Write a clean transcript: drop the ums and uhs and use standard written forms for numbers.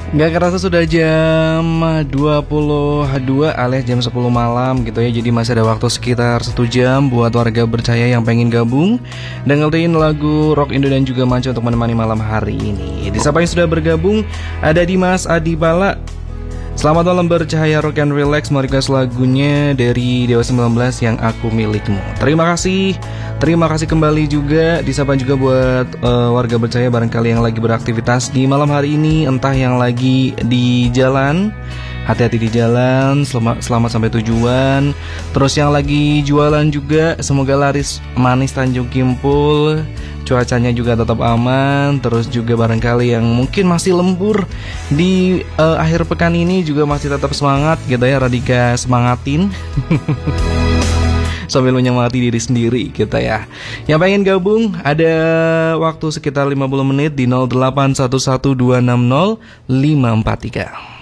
Gak kerasa sudah jam 22 alias jam 10 malam gitu ya. Jadi masih ada waktu sekitar 1 jam buat warga Bercahaya yang pengen gabung dengerin lagu rock Indo dan juga Manca untuk menemani malam hari ini. Di siapa yang sudah bergabung, ada Dimas Adibala. Selamat malam Bercahaya Rock and Relax, merequest lagunya dari Dewa 19 yang aku milikmu. Terima kasih kembali juga. Disapa juga buat warga Bercahaya barangkali yang lagi beraktivitas di malam hari ini, entah yang lagi di jalan, hati-hati di jalan, selamat sampai tujuan. Terus yang lagi jualan juga, semoga laris manis Tanjung Kimpul, cuacanya juga tetap aman. Terus juga barangkali yang mungkin masih lembur di akhir pekan ini juga masih tetap semangat gitu ya. Radika semangatin sambil menyemangati diri sendiri gitu ya. Yang pengen gabung, ada waktu sekitar 50 menit di 0811260543.